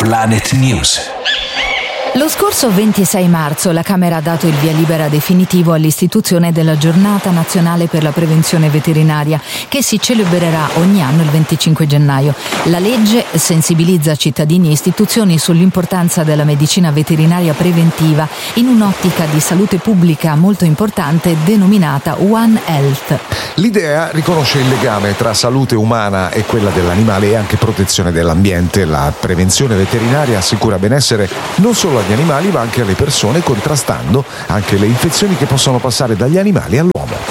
Planet News. Lo scorso 26 marzo la Camera ha dato il via libera definitivo all'istituzione della Giornata Nazionale per la Prevenzione Veterinaria, che si celebrerà ogni anno il 25 gennaio. La legge sensibilizza cittadini e istituzioni sull'importanza della medicina veterinaria preventiva in un'ottica di salute pubblica molto importante denominata One Health. L'idea riconosce il legame tra salute umana e quella dell'animale e anche protezione dell'ambiente. La prevenzione veterinaria assicura benessere non solo agli animali ma anche alle persone, contrastando anche le infezioni che possono passare dagli animali all'uomo.